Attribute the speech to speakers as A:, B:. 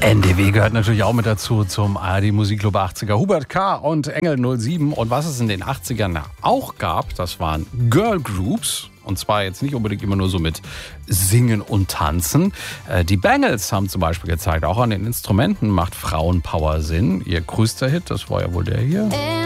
A: NDW gehört natürlich auch mit dazu zum ARD Musikclub 80er. Hubert K. und Engel 07. Und was es in den 80ern auch gab, das waren Girl Groups. Und zwar jetzt nicht unbedingt immer nur so mit Singen und Tanzen. Die Bangles haben zum Beispiel gezeigt, auch an den Instrumenten macht Frauenpower Sinn. Ihr größter Hit, das war ja wohl der hier.